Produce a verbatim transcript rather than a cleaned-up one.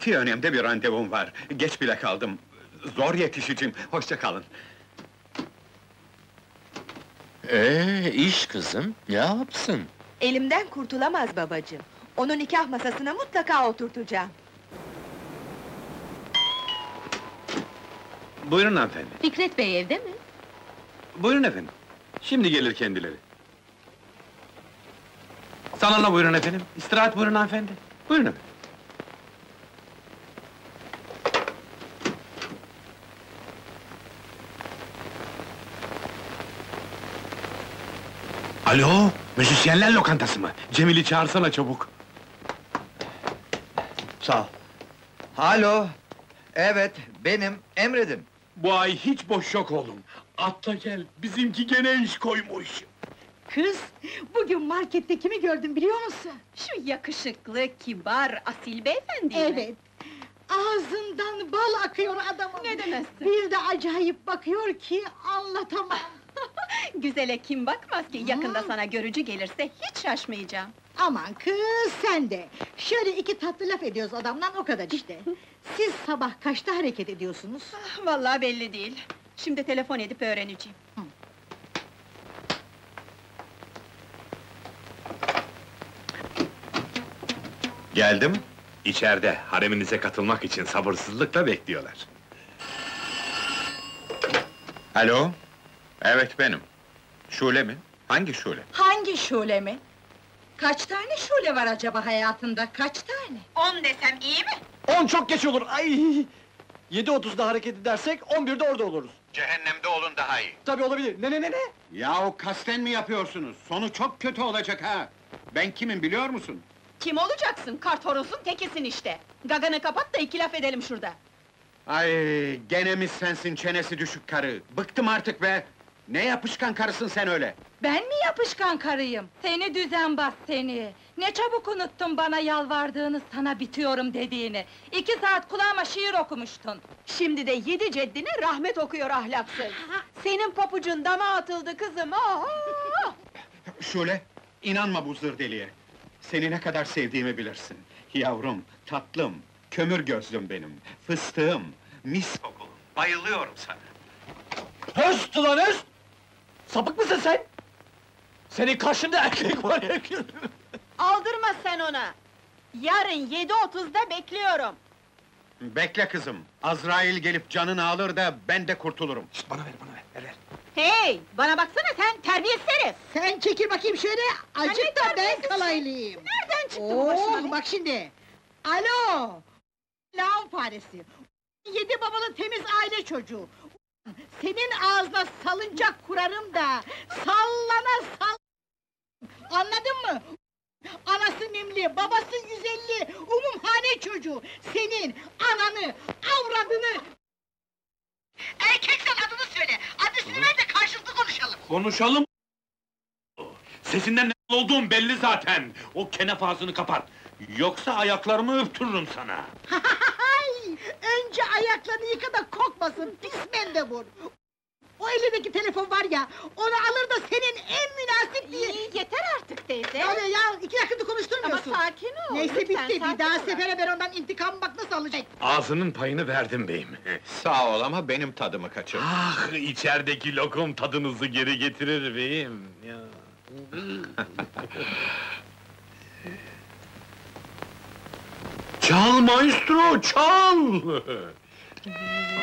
Hayati önemde bir randevum var. Geç bile kaldım. Zor yetişeceğim. Hoşça kalın. Ee, iş kızım, ne yapsın? Elimden kurtulamaz babacığım. Onu nikah masasına mutlaka oturtacağım. Buyurun hanımefendi. Fikret Bey evde mi? Buyurun efendim. Şimdi gelir kendileri. Salona buyurun efendim. İstirahat buyurun hanımefendi. Buyurun efendim. Alo, müzisyenler lokantası mı? Cemil'i çağırsana çabuk. Sağ ol. Alo, evet, benim, emredin. Bu ay hiç boş yok oğlum. Atla gel, bizimki gene iş koymuş. Kız, bugün markette kimi gördüm biliyor musun? Şu yakışıklı, kibar, asil beyefendi mi? Evet. Ağzından bal akıyor adamın. Ne demezsin? Bir de acayip bakıyor ki anlatamam. Güzele kim bakmaz ki, yakında sana görücü gelirse hiç şaşmayacağım. Aman kız sen de! Şöyle iki tatlı laf ediyoruz adamla o kadar işte. Siz sabah kaçta hareket ediyorsunuz? Ah, vallahi belli değil. Şimdi telefon edip öğreneceğim. Geldim. İçeride, hareminize katılmak için sabırsızlıkla bekliyorlar. Alo? Evet benim. Şule mi? Hangi Şule? Hangi şule mi? Kaç tane şule var acaba hayatında, kaç tane? On desem iyi mi? On çok geç olur, ay! Yedi otuzda hareket edersek, on birde orada oluruz. Cehennemde olun daha iyi. Tabii olabilir, ne ne ne ne? Yahu kasten mi yapıyorsunuz? Sonu çok kötü olacak ha! Ben kimim biliyor musun? Kim olacaksın? Karthorozun tekisin işte! Gaganı kapat da iki laf edelim şurada! Ay, gene mi sensin çenesi düşük karı? Bıktım artık be! Ne yapışkan karısın sen öyle? Ben mi yapışkan karıyım? Seni düzenbaz seni! Ne çabuk unuttun bana yalvardığını, sana bitiyorum dediğini! İki saat kulağıma şiir okumuştun! Şimdi de yedi ceddine rahmet okuyor ahlaksız! Senin papucun dama atıldı kızım, oho! Şule, inanma bu zır deliye! Seni ne kadar sevdiğimi bilirsin. Yavrum, tatlım, kömür gözlüm benim, fıstığım, mis kokulum, bayılıyorum sana! Höst ulan höst! Sapık mısın sen? Senin karşında erkek var ya! Aldırma sen ona! Yarın yedi otuzda bekliyorum! Bekle kızım, Azrail gelip canını alır da ben de kurtulurum. Şişt, bana ver, bana ver, ver, ver. Hey! Bana baksana sen, terbiyesiz herif! Sen çekil bakayım şöyle, acık Anne, da ben terbiyesiz. kalaylıyım! Nereden çıktı bu başıma? Oh, bak şimdi! Alo! Lağım faresi! Yedi babalı temiz aile çocuğu! Senin ağzına salıncak kurarım da, sallana sall... Anladın mı? Anası mimli, babası yüz elli, umumhane çocuğu! Senin ananı, avradını... Erkeksen adını söyle, adresini ver de karşılıklı konuşalım! Konuşalım! Sesinden ne olduğum belli zaten! O kenef ağzını kapat! Yoksa ayaklarımı öptürürüm sana! Hay! Önce ayaklarını yıka da kokmasın, pis mendebur! O elindeki telefon var ya, onu alır da senin en münasip diye... İyi, yeter artık teyze! Öyle ya, iki dakikada Ama konuşturmuyorsun! sakin ol! Neyse lütfen, bitti, bir sakin daha ol. sefere ben ondan intikam bak nasıl alacak! Ağzının payını verdim beyim. Sağ ol ama benim tadımı kaçır. Ah, içerideki lokum tadınızı geri getirir beyim! Ya. Çal maestro, çal!